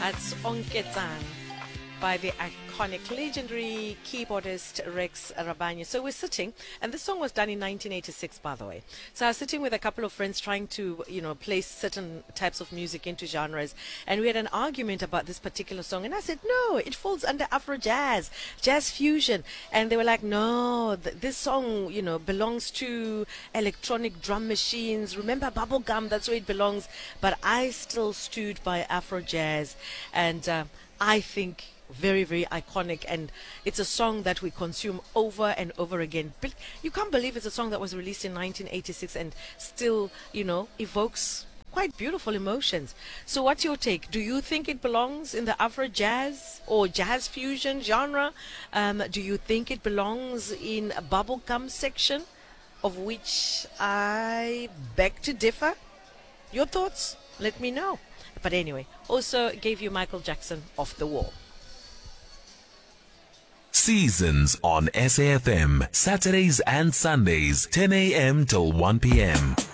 That's Onketsang by the iconic, legendary keyboardist Rex Rabanye. So we're sitting, and this song was done in 1986, by the way. So I was sitting with a couple of friends trying to, place certain types of music into genres, and we had an argument about this particular song, and I said, no, it falls under Afro jazz, jazz fusion, and they were like, no, this song, belongs to electronic drum machines. Remember bubblegum, that's where it belongs. But I still stood by Afro jazz, and I think very, very iconic, and it's a song that we consume over and over again. But you can't believe it's a song that was released in 1986 and still, evokes quite beautiful emotions. So what's your take? Do you think it belongs in the Afro jazz or jazz fusion genre? Do you think it belongs in a bubblegum section, of which I beg to differ? Your thoughts? Let me know. But anyway, also gave you Michael Jackson, Off the Wall. Seasons on SAFM, Saturdays and Sundays, 10 a.m. till 1 p.m.